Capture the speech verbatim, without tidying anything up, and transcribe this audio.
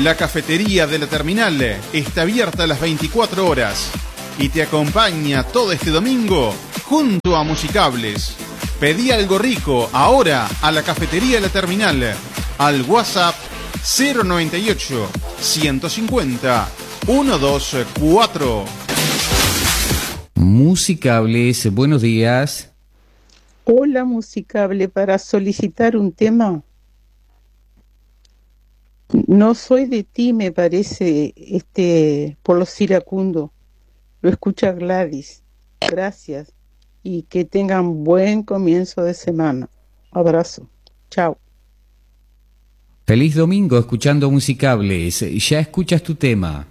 La cafetería de la terminal está abierta a las veinticuatro horas y te acompaña todo este domingo junto a Musicables. Pedí algo rico ahora a la cafetería de la terminal al WhatsApp cero noventa y ocho, ciento cincuenta, ciento veinticuatro. Musicables, buenos días. Hola, Musicable, para solicitar un tema. No soy de ti, me parece, este, por los iracundos. Lo escucha Gladys. Gracias. Y que tengan buen comienzo de semana. Abrazo. Chao. Feliz domingo escuchando Musicables. Ya escuchas tu tema.